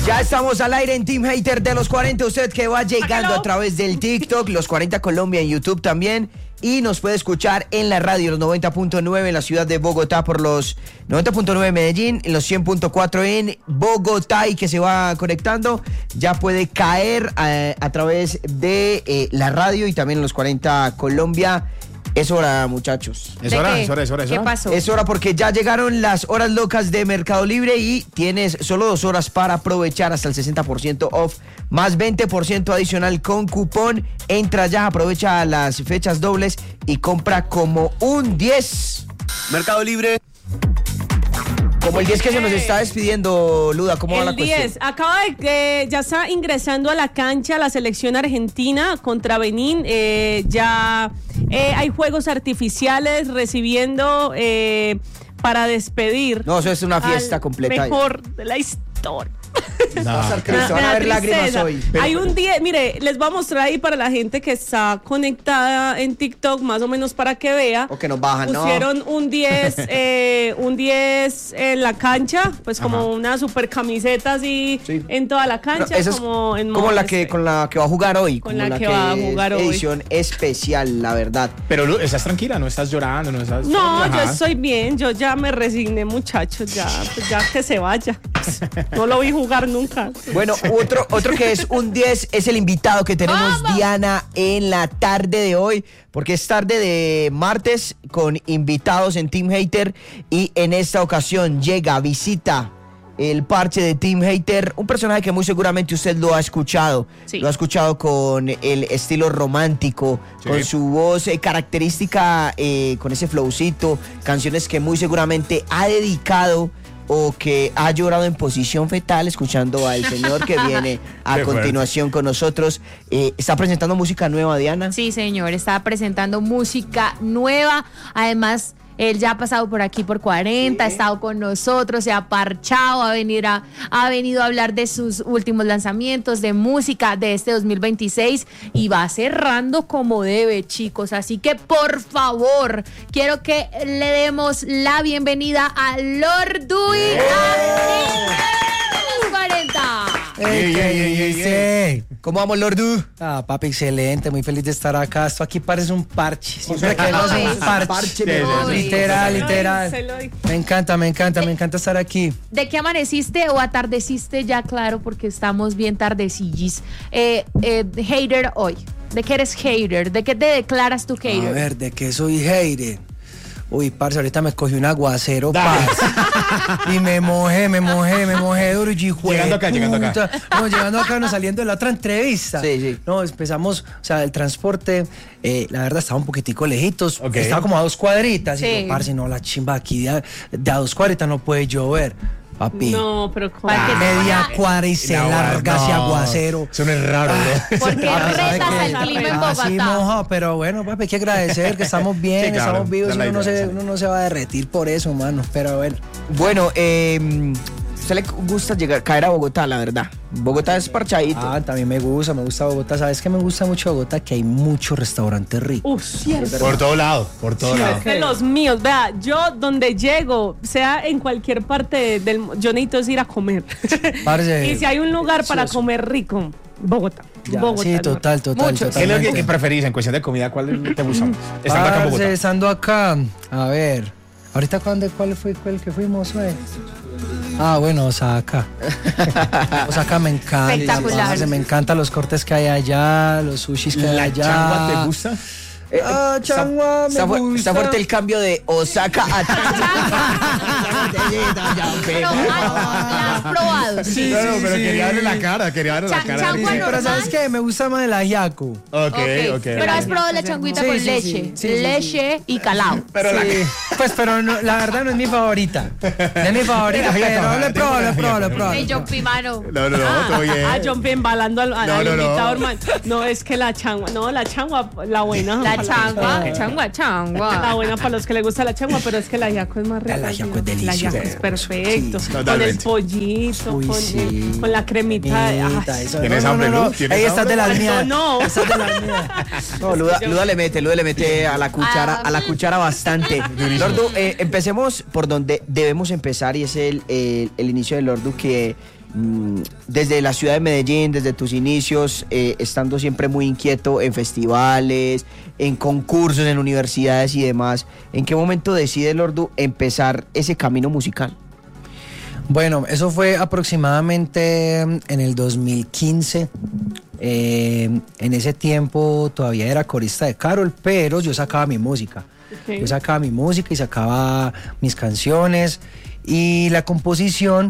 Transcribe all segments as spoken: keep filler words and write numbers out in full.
Ya estamos al aire en Team Hater de los cuarenta. Usted que va llegando a través del TikTok, los cuarenta Colombia en YouTube también. Y nos puede escuchar en la radio, los noventa punto nueve en la ciudad de Bogotá, por los noventa punto nueve en Medellín, en los cien punto cuatro en Bogotá, y que se va conectando. Ya puede caer a, a través de eh, la radio y también en los cuarenta Colombia. Es hora, muchachos. Es hora, es hora, es hora, es hora. ¿Qué pasó? Es hora porque ya llegaron las horas locas de Mercado Libre y tienes solo dos horas para aprovechar hasta el sesenta por ciento off, más veinte por ciento adicional con cupón. Entra ya, aprovecha las fechas dobles y compra como un diez. Mercado Libre. Como el diez que se nos está despidiendo, Luda, ¿cómo va la El cuestión? diez, acaba de que ya está ingresando a la cancha la selección argentina contra Benín. Eh, ya eh, hay fuegos artificiales recibiendo eh, para despedir. No, eso es una fiesta al completa. Mejor de la historia. No, Vamos a Me Cristo, da- van me a da ver lágrimas tristeza. hoy. Hay un día, mire, les voy a mostrar ahí para la gente que está conectada en TikTok, más o menos para que vea. O que nos bajan, ¿no? Pusieron un diez, eh, un diez en la cancha, pues como Ajá. una super camiseta así Sí. en toda la cancha, Pero esa es como en como modo la que este. con la que va a jugar hoy, Con como la que va a jugar es hoy. edición especial, la verdad. Pero Lu, estás tranquila, no estás llorando, no estás. No, yo relajada. estoy bien, yo ya me resigné, muchachos, ya, pues ya que se vaya. No lo vi jugar nunca. Bueno, otro, otro que es un diez es el invitado que tenemos, Diana, en la tarde de hoy, porque es tarde de martes con invitados en Team Hater, y en esta ocasión llega, visita el parche de Team Hater, un personaje que muy seguramente usted lo ha escuchado. Sí. Lo ha escuchado con el estilo romántico, Sí. con su voz eh, característica, eh, con ese flowcito, canciones que muy seguramente ha dedicado o que ha llorado en posición fetal escuchando al señor que viene a Qué fuerte. continuación con nosotros. Eh, está presentando música nueva, Diana. Sí, señor, está presentando música nueva. Además, él ya ha pasado por aquí por cuarenta, ha estado con nosotros, se ha parchado, ha venido a, ha venido a hablar de sus últimos lanzamientos, de música de este dos mil veintiséis, y va cerrando como debe, chicos. Así que, por favor, quiero que le demos la bienvenida a Lord Dui a los cuarenta. Ey, Ey, ey, ¿qué ey, ey, dice? ¿Cómo vamos, Lordu? Ah, papi, excelente, muy feliz de estar acá. Esto aquí parece un parche. Siempre que vengo es un parche. Parche, Sí, me- sí, sí. Literal, Se lo di, literal. se lo di. Me encanta, me encanta, me encanta estar aquí. ¿De qué amaneciste o atardeciste ya, claro, porque estamos bien tardecillis? Eh, eh, hater hoy. ¿De qué eres hater? ¿De qué te declaras tu A hater? ver, ¿de qué soy hater? Uy, parce, ahorita me cogí un aguacero, Dale. parce. Y me mojé, me mojé, me mojé duro. Y hijo de Llegando acá, llegando acá. puta. No, llegando acá, no, saliendo de la otra entrevista. Sí, sí. No, empezamos, o sea, el transporte, eh, la verdad, estaba un poquitico lejitos. Ok. Estaba como a dos cuadritas. Sí. Y yo, parce, no, la chimba aquí de a, de a dos cuadritas no puede llover. Papi. No, pero ¿cómo? ¿Para qué te Media pone- cuadra y se No, larga no. ese aguacero. Eso no es raro, ¿no? ¿Por qué Papi, ¿sabe retas qué? el clima en Así Bogotá? moja, pero bueno, papi, hay que agradecer que estamos bien, Sí, claro, estamos vivos, esa y es la uno no, idea, se, esa es la uno no se va a derretir por eso, mano. Pero bueno. Bueno, eh, ¿usted le gusta llegar, caer a Bogotá, la verdad? Bogotá es parchadito. Ah, también me gusta, me gusta Bogotá. ¿Sabes qué me gusta mucho Bogotá? Que hay muchos restaurantes ricos. Uf, cierto. Por todo lado, por todo Sí, lado. es que los míos, vea, yo donde llego, sea en cualquier parte del, yo necesito es ir a comer. Parce, Y si hay un lugar para delicioso. comer rico, Bogotá. Ya, Bogotá. sí, ¿no? total, total, Muchos. ¿Qué es lo que, totalmente. que preferís en cuestión de comida? ¿Cuál te gusta más? Estando acá en Parce, Bogotá. estando acá, a ver, ahorita cuándo, ¿cuál fue cuál que fuimos, güey? Ah, bueno, Osaka. Osaka me encanta. Espectacular. parce, me encantan los cortes que hay allá, los sushis que hay ¿La allá. changua te gusta? Eh, Ah, está- changua, me está, fu- gusta. está fuerte el cambio de Osaka a Pero, ah, ¿la has probado? Sí, no, no, sí, pero sí. quería darle la cara, quería darle la Cha- cara. changua Sí, normal. pero ¿sabes qué? Me gusta más el ajiaco. Ok, Ok, ok. Pero has probado la changuita Sí, con sí, leche. sí, sí, sí, leche y calao. Pero la Sí, pues, pero no, la verdad no es mi favorita. No es mi favorita, Ajiaco, pero lo he probado, lo he probado, lo he probado. Ey, yo pimano. No, no, no, todo bien. Ah, John P. embalando al, al No, no, no. invitado, hermano. No, es que la changua, no, la changua, la buena. La para- changua, Ah. changua, La changua. buena para los que les gusta la changua, pero es que el ajiaco es más rico. El ajiaco ¿no? es delicioso. El ajiaco es perfecto. Sí, con el totalmente. pollito, Uy, con, sí. el- con la cremita. de- Cremita, ay, eso. ¿Tienes No, no, hambre, no, no. Lu? ¿Tienes Ahí estás hambre? de las No, mías. no. Estás de las mías. No, Luda, Luda le mete, Luda le mete a la cuchara, a la cuchara bastante. Lordu, eh, empecemos por donde debemos empezar, y es el, el, el inicio de Lordu, que mm, desde la ciudad de Medellín, desde tus inicios, eh, estando siempre muy inquieto en festivales, en concursos, en universidades y demás, ¿en qué momento decide Lordu empezar ese camino musical? Bueno, eso fue aproximadamente en el dos mil quince. Eh, en ese tiempo todavía era corista de Karol, pero yo sacaba mi música. Okay. Yo sacaba mi música y sacaba mis canciones. Y la composición,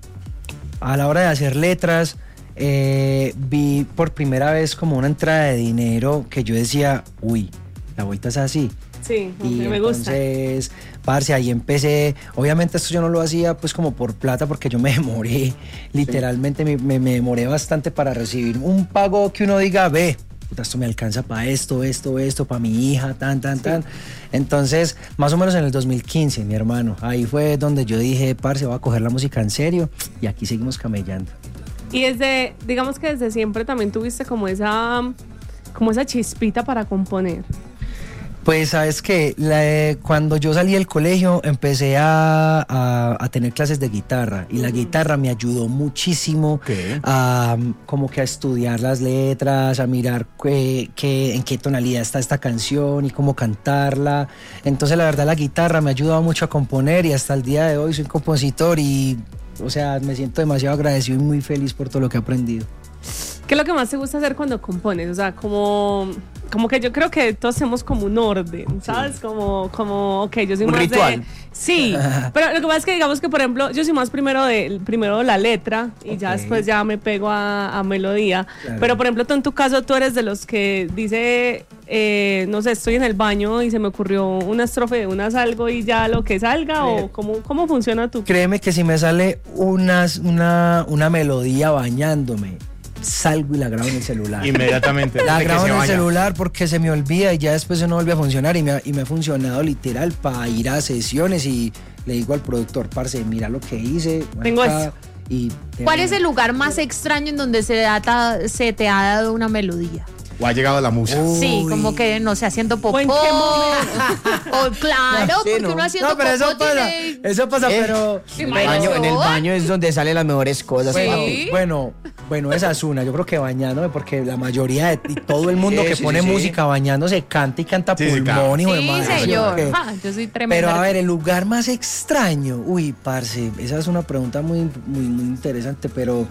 a la hora de hacer letras, eh, vi por primera vez como una entrada de dinero que yo decía, uy, la vuelta es así. Sí, Y me gusta. entonces, parce, ahí empecé. Obviamente esto yo no lo hacía pues como por plata, porque yo me demoré, literalmente me, me, me demoré bastante para recibir un pago que uno diga, ve, puta, esto me alcanza para esto, esto, esto, para mi hija, tan, tan, Sí. tan. Entonces, más o menos en el dos mil quince, mi hermano, ahí fue donde yo dije, parce, voy a coger la música en serio, y aquí seguimos camellando. Y desde, digamos que desde siempre también tuviste como esa, como esa chispita para componer. Pues sabes que la- cuando yo salí del colegio empecé a, a- a tener clases de guitarra, y la guitarra me ayudó muchísimo ¿Qué? a como que a estudiar las letras, a mirar qué- qué- en qué tonalidad está esta canción y cómo cantarla. Entonces la verdad la guitarra me ha ayudado mucho a componer, y hasta el día de hoy soy compositor y, o sea, me siento demasiado agradecido y muy feliz por todo lo que he aprendido. ¿Qué es lo que más te gusta hacer cuando compones? O sea, como, como que yo creo que todos hacemos como un orden, ¿sabes? Como, como, ok, yo soy Un más ritual. de... Sí, pero lo que pasa es que digamos que, por ejemplo, yo soy más primero de primero la letra y ya Ok. después ya me pego a, a melodía. Claro. Pero, por ejemplo, tú en tu caso, tú eres de los que dice, eh, no sé, estoy en el baño y se me ocurrió una estrofe de unas algo y ya lo que salga, o cómo, cómo funciona tu... Créeme que si me sale unas- una, una melodía bañándome, salgo y la grabo en el celular. Inmediatamente. La desde que grabo se en el baña. celular porque se me olvida y ya después no vuelve a funcionar, y me, ha- y me ha funcionado literal para ir a sesiones y le digo al productor, parce, mira lo que hice. Tengo acá", esto. y ¿Cuál es el lugar más extraño en donde se, ata- se te ha dado una melodía? O ha llegado la musa. Uy. Sí, como que no sé, haciendo popó. ¿O en qué O claro, Sí, porque no. uno haciendo No, pero eso popó pasa, tiene- eso pasa, Eh, pero... En el, Bueno. baño, en el baño es donde salen las mejores cosas, Sí. papi. Bueno, bueno, esa es una. Yo creo que bañándome, porque la mayoría de y todo el mundo Sí, que sí, pone sí, sí. música bañándose canta y canta Sí, sí, pulmón, claro. hijo de Sí, madre. señor. ¿Sí o qué? Ah, yo soy tremenda. Pero a ver, el lugar más extraño. Uy, parce, esa es una pregunta muy, muy, muy interesante, pero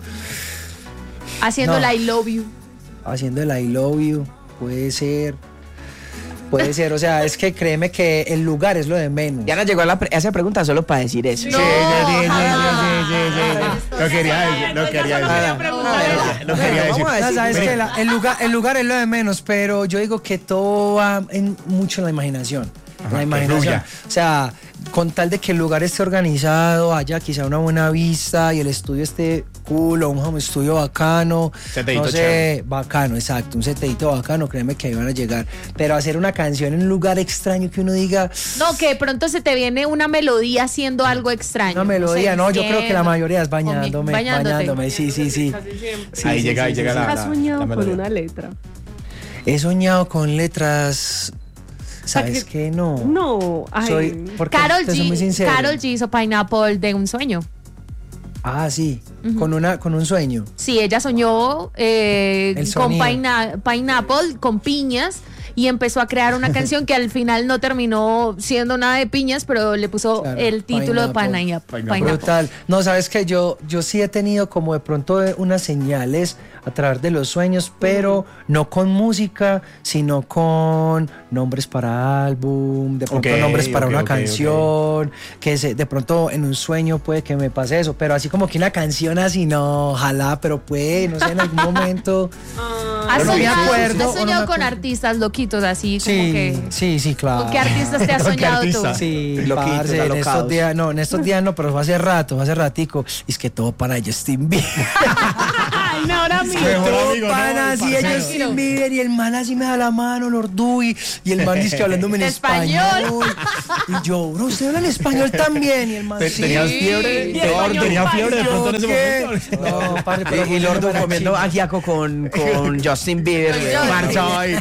Haciendo No. la I love you. haciendo el I love you puede ser. Puede ser, o sea, es que créeme que el lugar es lo de menos. Diana llegó a, la pre- a esa pregunta solo para decir eso. No, Sí, sí, sí, sí, jamás. sí, sí, sí, sí. Lo quería decir, lo quería decir. Lo quería decir. Vamos a No, decir, sabes mire, que la- el lugar, el lugar es lo de menos, pero yo digo que todo va en, mucho en la imaginación. Ajá, la que imaginación. fluya. O sea, con tal de que el lugar esté organizado, haya quizá una buena vista y el estudio esté cool, o un home estudio bacano. Seteíto no sé, chévere. bacano, exacto, un seteito bacano, créeme que ahí van a llegar. Pero hacer una canción en un lugar extraño que uno diga, No, que de pronto se te viene una melodía haciendo algo extraño. una melodía, sé, no, yo creo que la diciendo. mayoría es O mi- bañándome, bañándote. bañándome, sí, sí, sí. Casi siempre. Sí, Ahí sí, llega, sí, ahí sí, llega sí. la- ¿Has soñado con melodía. una letra? He soñado con letras, ¿sabes que- qué? No. No, ay. Soy, porque Carol te soy muy G, sincero. Karol G hizo Pineapple de un sueño. Ah, sí, con una, con un sueño. Sí, ella soñó eh, El con sonido. pina- Pineapple, con piñas, y empezó a crear una canción que al final no terminó siendo nada de piñas, pero le puso Claro, el título de Pineapple. Pineapple. Pineapple. Pineapple. Brutal. No, sabes que yo, yo sí he tenido como de pronto eh, unas señales a través de los sueños, pero no con música, sino con nombres para álbum, de pronto Ok, nombres para ok, una ok, canción, que se, de pronto en un sueño puede que me pase eso, pero así como que una canción así, no, ojalá, pero puede, no sé, en algún momento. ¿Has Pero no me soñado, acuerdo, has o no soñado me con acuerdo. artistas loquitos así como Sí, que... sí, sí, claro. ¿Con qué artistas te has ¿Con qué soñado tú? artista? Sí, Loquitos, parce, en alocados. estos días, no, en estos días no, pero fue hace rato, fue hace ratico. Y es que todo para Justin Bieber. Ay, no, ahora mismo. Mejor todo amigo, ¿no? para El así, parcero. Justin Bieber, y el man así me da la mano, Lordu, y, y el man dice que hablándome en Español. español. Y yo, bro, usted habla en español también. Y el man, Te- sí. ¿Tenías fiebre? Y ¿Te- español ¿Tenía paisa. fiebre de pronto en ese ¿Qué? momento? No, padre, pero Y, y Lordo para comiendo Chile. ajiaco con, con Justin Bieber. Con Justin. Marchado ahí.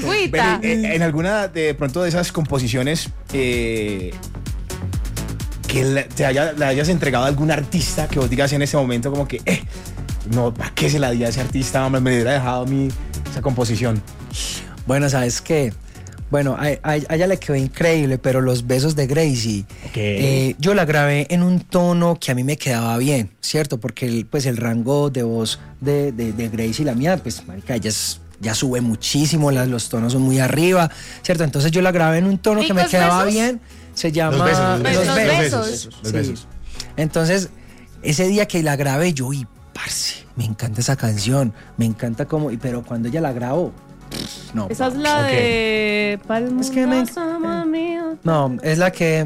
Changuita. Ven, eh, en alguna de pronto de esas composiciones, eh, que le, te haya, le hayas entregado a algún artista que vos digas en ese momento como que, eh, no, ¿para qué se la di a ese artista? Me, me hubiera dejado a mí esa composición. Bueno, ¿sabes qué? Bueno, a, a, a ella le quedó increíble, pero Los besos de Gracie, Okay. eh, yo la grabé en un tono que a mí me quedaba bien, ¿cierto? Porque el, pues el rango de voz de, de, de Gracie y la mía, pues marica, ella es, ya sube muchísimo, las, los tonos son muy arriba, ¿cierto? Entonces yo la grabé en un tono que me quedaba besos? bien, se llama Los besos, los besos. Los Los besos. besos. Los Sí. besos. Entonces, ese día que la grabé, yo, y parce, me encanta esa canción, me encanta como, y- pero cuando ella la grabó, no. Esa es la Ok. de Palmo. Es que me- No, es la que.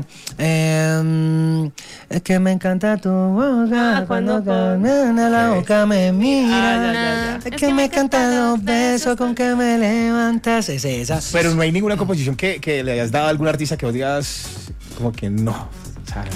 eh, es que me encanta tu boca. Ah, cuando cuando- camina la boca me mira. Ah, ya, ya, ya. Es que me encantan los besos con que me levantas. Es esa. Pero no hay ninguna composición que, que le hayas dado a algún artista que vos digas como que no. O sea,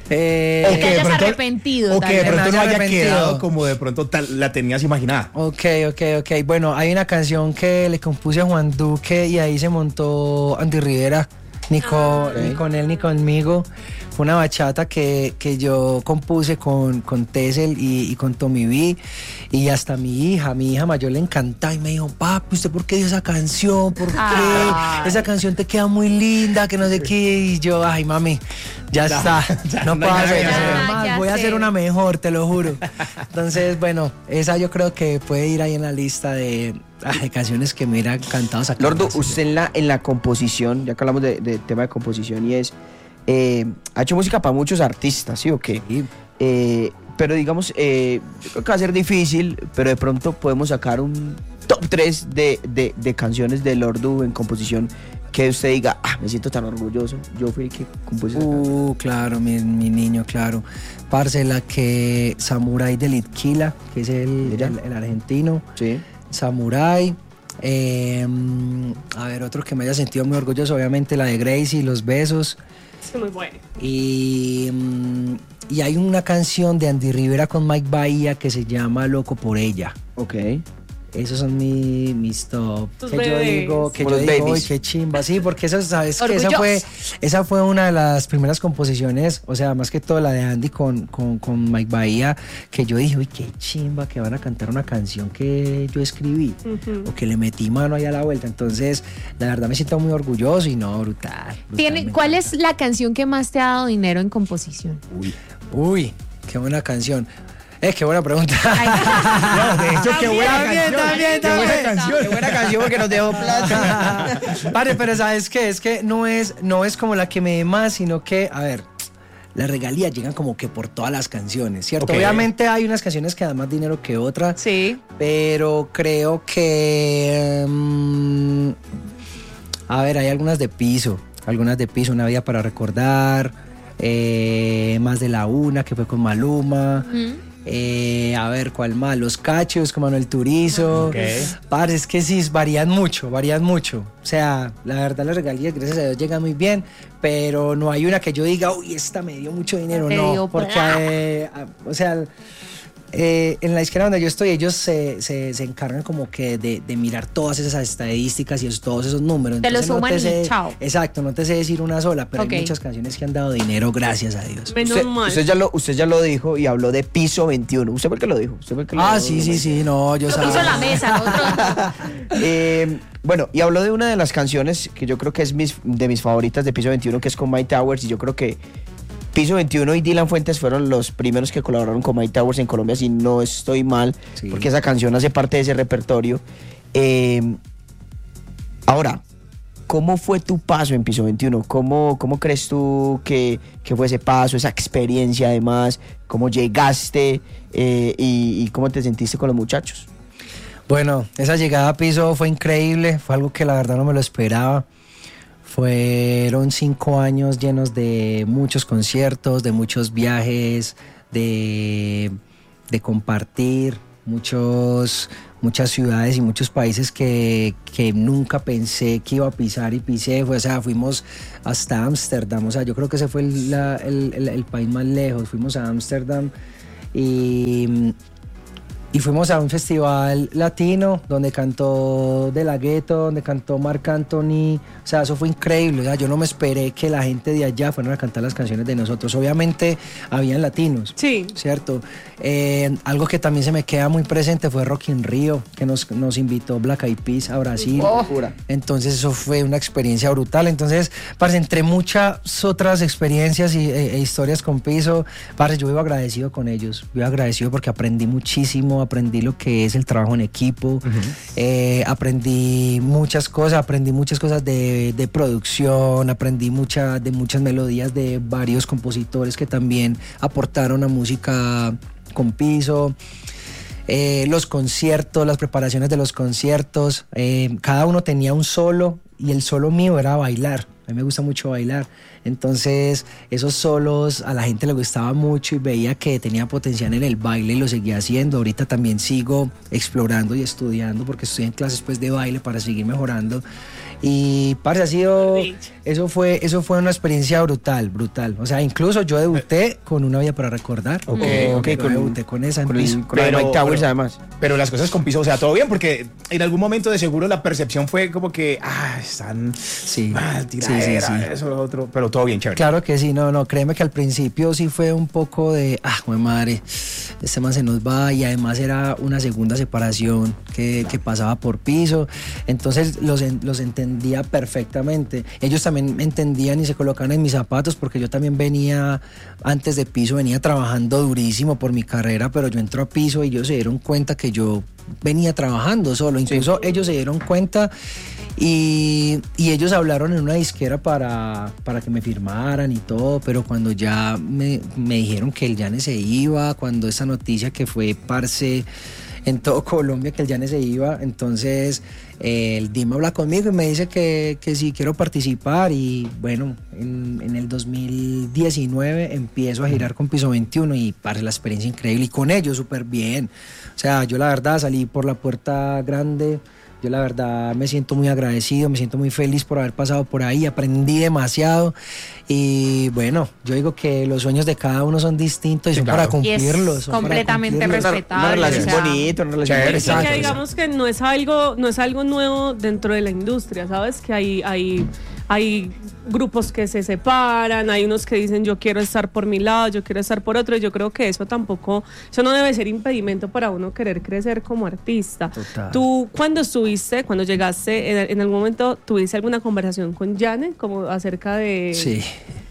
Eh, O que hayas arrepentido, O tal que de vez. pronto Me no haya haya arrepentido. quedado como de pronto tal, la tenías imaginada. Ok, ok, ok. Bueno, hay una canción que le compuse a Juan Duque y ahí se montó Andy Rivera, ni con, ni con él ni conmigo. Fue una bachata que, que yo compuse con, con Tessel y, y con Tommy B. Y hasta mi hija, mi hija mayor le encantaba y me dijo, papi, ¿usted por qué dio esa canción? ¿Por qué? Ay. Esa canción te queda muy linda, que no sé qué. Y yo, ay, mami, ya está. ya no no puedo hay hacer nada que nada hacer. más. Ya Voy a sé. hacer una mejor, te lo juro. Entonces, bueno, esa yo creo que puede ir ahí en la lista de, ah, de canciones que me hubiera encantado sacar. Lordo, más. usted en la, en la composición, ya que hablamos de, de tema de composición y es, eh, ha hecho música para muchos artistas, ¿sí o qué? Sí. Eh, pero digamos, eh, yo creo que va a ser difícil, pero de pronto podemos sacar un top tres de, de, de canciones de Lordo en composición que usted diga, ah, me siento tan orgulloso, yo fui el que compuse esa canción. Uh, claro, mi, mi niño, claro. Parce, la que Samurai de Litquila, que es el, ¿Ella? el, el argentino. Sí. Samurai. eh, a ver, otro que me haya sentido muy orgulloso, obviamente la de Gracie, Los besos. Sí, muy bueno. Y, mm, y hay una canción de Andy Rivera con Mike Bahía que se llama Loco por ella. Ok. Esos son mi, mis top. Tus que yo bebés. digo, que Como yo los digo, uy, babies. qué chimba. Sí, porque esa, sabes que esa fue, Orgullosos. esa fue una de las primeras composiciones, o sea, más que todo la de Andy con, con, con Mike Bahía, que yo dije, uy, qué chimba que van a cantar una canción que yo escribí, Ujú. o que le metí mano ahí a la vuelta. Entonces, la verdad me siento muy orgulloso y no, brutal. brutal, Tiene, me ¿Cuál encanta. es la canción que más te ha dado dinero en composición? Uy, uy, qué buena canción. Eh, qué buena pregunta. No, de hecho, qué buena También, canción. también, Qué buena también. canción. Qué buena canción porque nos dejó plata. Vale, pero ¿sabes qué? Es que no es, no es como la que me dé más, sino que, a ver, las regalías llegan como que por todas las canciones, ¿cierto? Ok. Obviamente hay unas canciones que dan más dinero que otras, Sí. pero creo que... mm, a ver, hay algunas de piso, algunas de piso, Una vida para recordar, eh, Más de la una, que fue con Maluma. Eh, a ver, ¿cuál más? Los Cachos con Manuel Turizo. Ok. Parce, es que sí, varían mucho, varían mucho. O sea, la verdad las regalías, gracias a Dios, llegan muy bien, pero no hay una que yo diga, uy, esta me dio mucho dinero. Te No, dio porque, plata. eh, a- o sea, eh, en la izquierda donde yo estoy, ellos se, se, se encargan como que de, de mirar todas esas estadísticas y esos- todos esos números. Te lo Entonces, no suman y sé- chao. Exacto, no te sé decir una sola, pero Ok. hay muchas canciones que han dado dinero, gracias a Dios. Menos Usted, mal. usted ya lo, usted ya lo dijo y habló de Piso veintiuno. ¿Usted por qué lo dijo? ¿Usted por qué lo Ah, dijo? sí, sí, sí, no, yo Lo sabía. puso en la mesa, nosotros. Eh, bueno, y habló de una de las canciones que yo creo que es mis, de mis favoritas de Piso veintiuno, que es con Mike Towers, y yo creo que Piso veintiuno y Dylan Fuentes fueron los primeros que colaboraron con Mike Towers en Colombia, si no estoy mal, Sí. porque esa canción hace parte de ese repertorio. Eh, ahora, ¿cómo fue tu paso en Piso veintiuno? ¿Cómo, cómo crees tú que, que fue ese paso, esa experiencia además? ¿Cómo llegaste eh, y, y cómo te sentiste con los muchachos? Bueno, esa llegada a Piso fue increíble, fue algo que la verdad no me lo esperaba. Fueron cinco años llenos de muchos conciertos, de muchos viajes, de, de compartir, muchos, muchas ciudades y muchos países que, que nunca pensé que iba a pisar y pisé. Fue, o sea, fuimos hasta Ámsterdam, o sea, yo creo que ese fue el, la- el- el- el país más lejos. Fuimos a Ámsterdam y... Y fuimos a un festival latino donde cantó De La Ghetto, donde cantó Marc Anthony. O sea, eso fue increíble. O sea, yo no me esperé que la gente de allá fueran a cantar las canciones de nosotros. Obviamente, habían latinos. Sí. ¿Cierto? Eh, algo que también se me queda muy presente fue Rock in Rio, que nos, nos invitó Black Eyed Peas a Brasil. Oh. Entonces, eso fue una experiencia brutal. Entonces, parce, entre muchas otras experiencias y, e, e historias con Piso, parce, yo vivo agradecido con ellos. Vivo agradecido porque aprendí muchísimo. Aprendí lo que es el trabajo en equipo, uh-huh. eh, aprendí muchas cosas, aprendí muchas cosas de, de producción, aprendí mucha, de muchas melodías de varios compositores que también aportaron a música con Piso. Eh, los conciertos, las preparaciones de los conciertos, eh, cada uno tenía un solo y el solo mío era bailar. A mí me gusta mucho bailar, entonces esos solos a la gente le gustaba mucho y veía que tenía potencial en el baile y lo seguía haciendo. Ahorita también sigo explorando y estudiando porque estoy en clases pues, de baile para seguir mejorando. Y parce, ha sido, eso fue, eso fue una experiencia brutal, brutal. O sea, incluso yo debuté con Una Vida para Recordar. Ok, eh, ok, con, debuté con esa en con, Piso. el, con pero, Mike Towers además. Pero las cosas con Piso, o sea, todo bien, porque en algún momento de seguro la percepción fue como que, ah, están sí, mal, tiradera, sí, sí, sí. eso, lo otro, pero todo bien, chévere. Claro que sí, no, no, créeme que al principio sí fue un poco de, ah, güey madre, este man se nos va, y además era una segunda separación que, que pasaba por Piso, entonces los, los entendía perfectamente. Ellos también entendían y se colocaban en mis zapatos porque yo también venía, antes de Piso, venía trabajando durísimo por mi carrera, pero yo entro a Piso y ellos se dieron cuenta que yo venía trabajando solo, incluso sí. Ellos se dieron cuenta y, y ellos hablaron en una disquera para, para que me firmaran y todo, pero cuando ya me, me dijeron que el Yane se iba, cuando esa noticia que fue parce en todo Colombia que el Yane se iba, entonces eh, el Dima habla conmigo y me dice que, que sí quiero participar y bueno, en, en el dos mil diecinueve empiezo a girar con Piso veintiuno y parce, la experiencia increíble y con ellos súper bien, o sea, yo la verdad salí por la puerta grande. Yo la verdad me siento muy agradecido, me siento muy feliz por haber pasado por ahí, aprendí demasiado y bueno, yo digo que los sueños de cada uno son distintos y sí, son claro. para cumplirlos. Son completamente para cumplirlos. respetable. Una relación o sea, bonita, una relación Porque interesante. digamos que no es algo, no es algo nuevo dentro de la industria, ¿sabes? Que hay, hay, hay grupos que se separan, hay unos que dicen yo quiero estar por mi lado, yo quiero estar por otro, y yo creo que eso tampoco, eso no debe ser impedimento para uno querer crecer como artista. Total. Tú cuando estuviste, cuando llegaste, en, en algún momento tuviste alguna conversación con Yane como acerca de... Sí.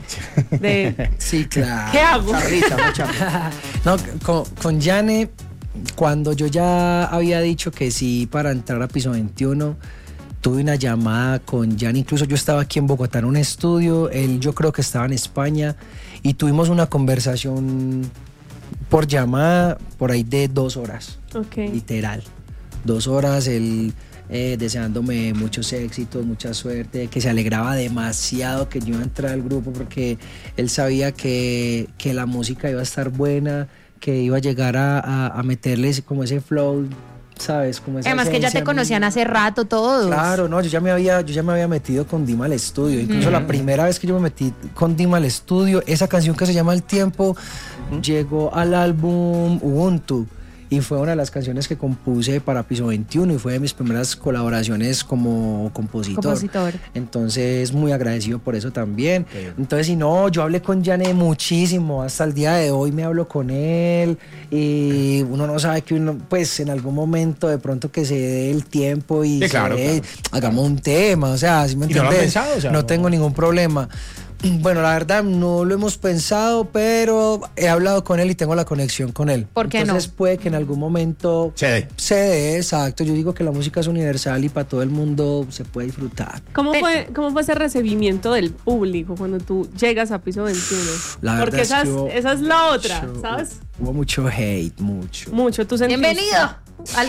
De, sí, claro. ¿Qué hago? Charrita, no, charrita. No, con, con Yane, cuando yo ya había dicho que sí para entrar a Piso veintiuno, tuve una llamada con Yane, incluso yo estaba aquí en Bogotá en un estudio, él yo creo que estaba en España y tuvimos una conversación por llamada por ahí de dos horas, okay. Literal, dos horas, él eh, deseándome muchos éxitos, mucha suerte, que se alegraba demasiado que yo iba a entrar al grupo porque él sabía que, que la música iba a estar buena, que iba a llegar a, a, a meterles como ese flow, ¿sabes? Como esa además que ya te conocían hace rato todos. Claro, no, yo ya me había, yo ya me había metido con Dima al estudio. Incluso uh-huh. la primera vez que yo me metí con Dima al estudio, esa canción que se llama El Tiempo uh-huh. llegó al álbum Ubuntu. Y fue una de las canciones que compuse para Piso veintiuno y fue de mis primeras colaboraciones como compositor. compositor. Entonces, muy agradecido por eso también. Sí. Entonces, si no, yo hablé con Yane muchísimo. Hasta el día de hoy me hablo con él. Y uno no sabe que uno, pues, en algún momento de pronto que se dé el tiempo y sí, claro, se dé, claro. hagamos un tema. O sea, si me entiendes, ¿Y no lo han pensado? O sea, no, no tengo ningún problema. Bueno, la verdad no lo hemos pensado, pero he hablado con él y tengo la conexión con él. ¿Por qué Entonces no? puede que en algún momento se dé. Se dé, exacto. Yo digo que la música es universal y para todo el mundo se puede disfrutar. ¿Cómo fue, cómo fue ese recibimiento del público cuando tú llegas a Piso veintiuno? La Porque verdad esa, es, es, hubo, esa es la otra, hubo, ¿sabes? Hubo mucho hate, mucho. Mucho, tú sentiste. Bienvenido al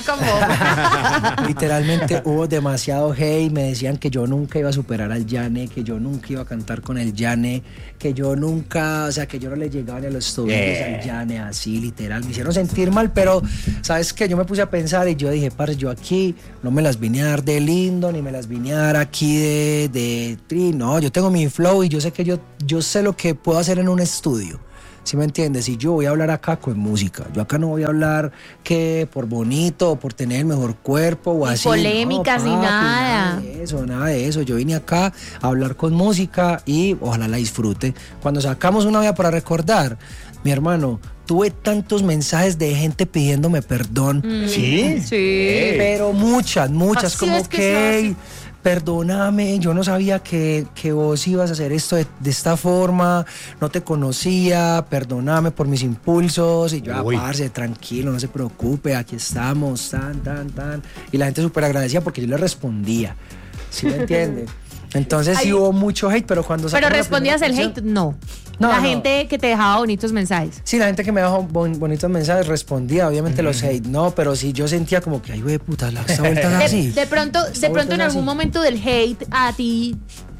combo. Literalmente hubo demasiado hate, me decían que yo nunca iba a superar al Yane, que yo nunca iba a cantar con el Yane, que yo nunca, o sea, que yo no le llegaba ni a los tobillos yeah. al Yane, así literal, me hicieron sentir mal, pero sabes que yo me puse a pensar y yo dije, parce, yo aquí no me las vine a dar de lindo, ni me las vine a dar aquí de, de tri, no, yo tengo mi flow y yo sé que yo, yo sé lo que puedo hacer en un estudio. ¿Sí me entiendes? Y yo voy a hablar acá con música. Yo acá no voy a hablar que por bonito o por tener el mejor cuerpo o Ni así. polémicas, no, ni papi, nada. Nada de eso, nada de eso. Yo vine acá a hablar con música y ojalá la disfrute. Cuando sacamos Una Vida para Recordar, mi hermano, tuve tantos mensajes de gente pidiéndome perdón. ¿Sí? Sí. Pero muchas, muchas, Así como es que que, se hace. "Ey, perdóname, yo no sabía que, que vos ibas a hacer esto de, de esta forma, no te conocía, perdóname por mis impulsos", y yo, Uy. parce, tranquilo, no se preocupe, aquí estamos, tan, tan, tan, y la gente súper agradecida porque yo le respondía, ¿sí me entiende? Entonces sí Ay. hubo mucho hate, pero cuando Pero sacamos la respondías el primera hate, canción- no. No, la no. gente que te dejaba bonitos mensajes. Sí, la gente que me dejó bon- bonitos mensajes respondía, obviamente los hate, no, pero sí yo sentía como que, ay, güey, puta, la esta vuelta es De, así. de pronto, de Esta pronto vuelta en es algún así. momento del hate a ti,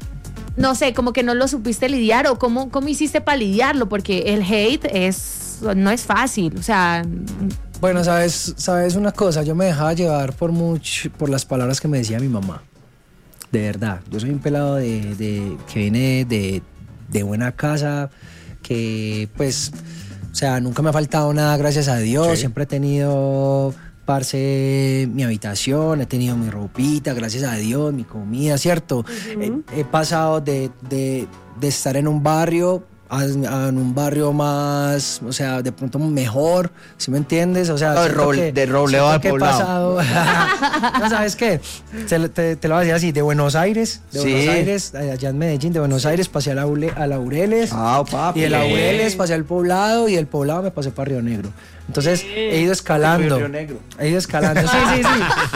no sé, como que no lo supiste lidiar o cómo, cómo hiciste para lidiarlo, porque el hate es no es fácil, o sea, Bueno, sabes, sabes una cosa, yo me dejaba llevar por mucho, por las palabras que me decía mi mamá. De verdad, yo soy un pelado de, de- que viene de, de buena casa, que pues, o sea, nunca me ha faltado nada, gracias a Dios. Sí. Siempre he tenido, parce, mi habitación, he tenido mi ropita, gracias a Dios, mi comida, ¿cierto? he, he pasado de, de, de estar en un barrio a, a en un barrio más, o sea, de pronto mejor, ¿sí me entiendes? O sea, Ah, siento rol- que- de Robledo siento al que he Poblado. pasado- no, ¿sabes qué? Te, lo- te- te lo voy a decir así, de Buenos Aires, de Sí. Buenos Aires, allá en Medellín, de Buenos Aires pasé a, Laure- a Laureles, Ah, papi. y de Laureles pasé al Poblado, y del Poblado me pasé para Río Negro. Entonces he ido escalando. Río Negro. He ido escalando, sí, sí,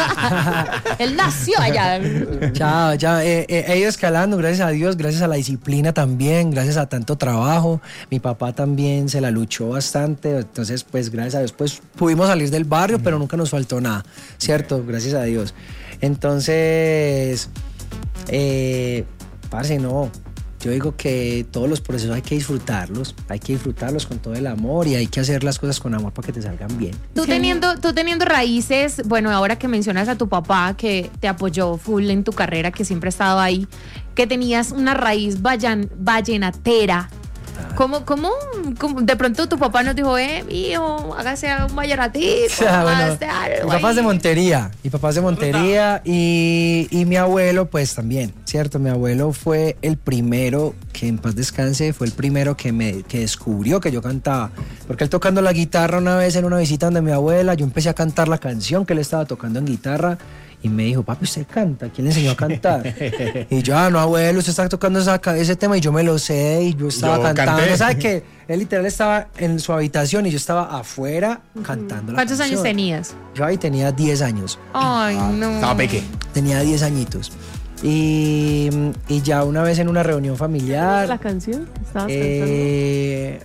sí. él nació allá. Chao, chao. Eh, eh, he ido escalando, gracias a Dios, gracias a la disciplina también, gracias a tanto trabajo. Mi papá también se la luchó bastante, entonces pues gracias a Dios pues pudimos salir del barrio, pero nunca nos faltó nada, ¿cierto? Gracias a Dios. Entonces, eh, parce, no. Yo digo que todos los procesos hay que disfrutarlos, hay que disfrutarlos con todo el amor y hay que hacer las cosas con amor para que te salgan bien. Tú teniendo, tú teniendo raíces, bueno, ahora que mencionas a tu papá que te apoyó full en tu carrera, que siempre ha estado ahí, que tenías una raíz vallan- vallenatera. ¿Cómo, cómo, cómo- de pronto tu papá nos dijo, eh, hijo, hágase un vallenatito, O sea, bueno, hágase algo mi papá es de ahí"? Montería, mi papá es de Montería y, y mi abuelo pues también, ¿cierto? Mi abuelo fue el primero, que en paz descanse, fue el primero que me que descubrió que yo cantaba, porque él tocando la guitarra una vez en una visita donde mi abuela, yo empecé a cantar la canción que él estaba tocando en guitarra y me dijo, papi, ¿usted canta? ¿Quién le enseñó a cantar? Y yo, ah, no, abuelo, usted está tocando esa ca- ese tema y yo me lo sé y yo estaba Yo cantando. canté. ¿Sabe qué? Él literal estaba en su habitación y yo estaba afuera cantando la ¿Cuántos años canción. tenías? Yo ahí tenía diez años, Ay, no. Estaba peque. tenía diez añitos. Y, y ya una vez en una reunión ¿La familiar, canción? ¿Estabas eh,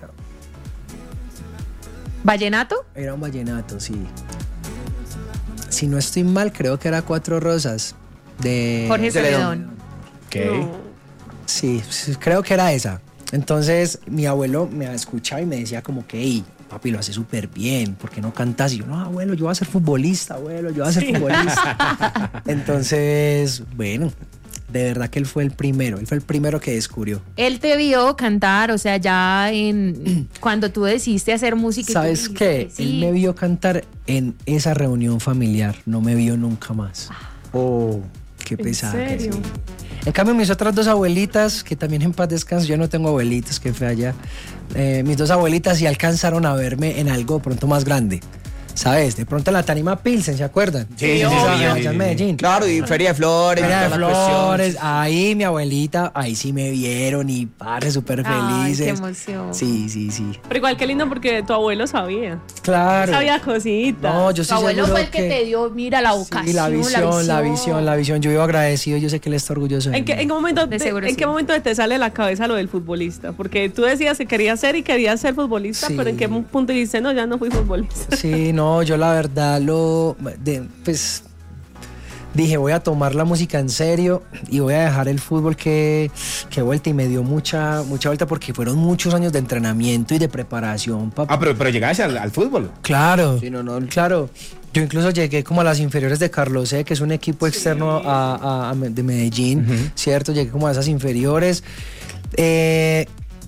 ¿Vallenato? era un vallenato, sí. Si no estoy mal, creo que era Cuatro Rosas de Jorge Celedón. Celedón. Ok. Sí, sí, creo que era esa. Entonces mi abuelo me escuchaba y me decía como que, hey, papi, lo hace súper bien, ¿por qué no cantas? Y yo, no, abuelo, yo voy a ser futbolista, abuelo, yo voy a ser futbolista. Entonces, bueno, de verdad que él fue el primero, él fue el primero que descubrió. Él te vio cantar, o sea, ya en cuando tú decidiste hacer música. y tú ¿Sabes dijiste qué? que sí. Él me vio cantar en esa reunión familiar, no me vio nunca más. Oh. Qué ¿En pesada que serio? sí. En cambio, mis otras dos abuelitas, que también en paz descanso, yo no tengo abuelitos, que fue allá. Eh, mis dos abuelitas sí alcanzaron a verme en algo pronto más grande. ¿Sabes? De pronto en la Tarima Pilsen, ¿se acuerdan? Sí, sí, sí, Allá sí, en sí, sí. Medellín. Claro, y Feria de Flores, Feria de toda la cuestión. Flores, ahí mi abuelita, ahí sí me vieron y padre, súper Ay, felices. qué emoción. Sí, sí, sí. Pero igual qué lindo porque tu abuelo sabía. Claro. Sabía cositas. No, yo Tu sí abuelo seguro fue el que, te dio, mira, la vocación, Sí, la visión, la visión, la visión. Yo vivo agradecido, yo sé que él está orgulloso de ¿En qué, mí. en qué momento, De te- seguro ¿en sí. qué momento te sale a la cabeza lo del futbolista? Porque tú decías que querías ser y querías ser futbolista, Sí. pero ¿en qué punto dijiste, no, ya no fui futbolista? Sí, no, yo la verdad lo, de- pues dije voy a tomar la música en serio y voy a dejar el fútbol que, que vuelta y me dio mucha, mucha vuelta porque fueron muchos años de entrenamiento y de preparación, papá. Ah, pero, pero llegaste al, al fútbol. Claro, Sí, no, no. claro. Yo incluso llegué como a las inferiores de Carlos E, que es un equipo externo a, a- a Me- de Medellín, ¿cierto? Llegué como a esas inferiores. Eh,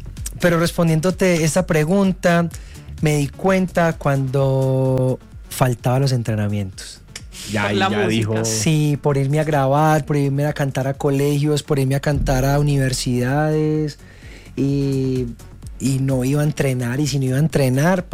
pero respondiéndote esta pregunta, me di cuenta cuando faltaba los entrenamientos. Ya, Por y la ya música. dijo. Sí, por irme a grabar, por irme a cantar a colegios, por irme a cantar a universidades y, y no iba a entrenar, y si no iba a entrenar